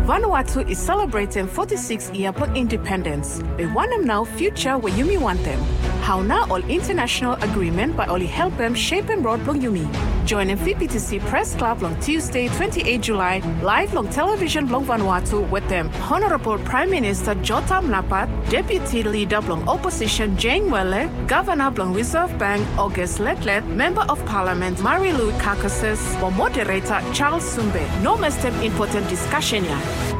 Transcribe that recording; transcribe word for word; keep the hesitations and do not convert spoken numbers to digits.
Vanuatu is celebrating forty-six years of independence. We want them now future where Yumi want them. How now all international agreement by only help them shape and broad long Yumi. Join in V P T C Press Club on Tuesday, twenty-eighth of July, live on television long Vanuatu with them. Honorable Prime Minister Jotam Napat, Deputy Leader Blong Opposition Jane Welle, Governor Blong Reserve Bank August Letlet, Member of Parliament Marilu Kakasis, or Moderator Charles Sumbe. No mistake important discussion here.